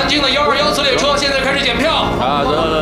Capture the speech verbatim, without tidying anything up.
南京的幺二幺次列车现在开始检票。 好的。